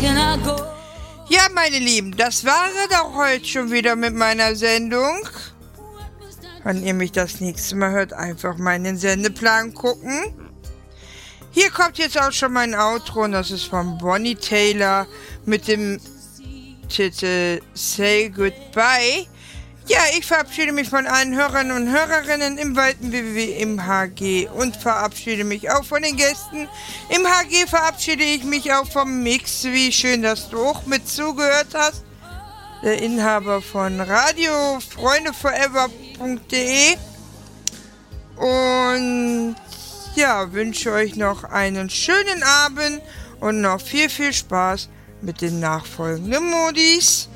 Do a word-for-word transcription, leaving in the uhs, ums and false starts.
Ja, meine Lieben, das war es auch heute schon wieder mit meiner Sendung. Wenn ihr mich das nächste Mal hört, einfach mal in den Sendeplan gucken. Hier kommt jetzt auch schon mein Outro und das ist von Bonnie Tyler mit dem Titel Say Goodbye. Ja, ich verabschiede mich von allen Hörern und Hörerinnen im weiten W W W im H G und verabschiede mich auch von den Gästen. Im H G verabschiede ich mich auch vom Mix. Wie schön, dass du auch mit zugehört hast. Der Inhaber von radio freunde forever punkt de und ja, wünsche euch noch einen schönen Abend und noch viel, viel Spaß mit den nachfolgenden Modis.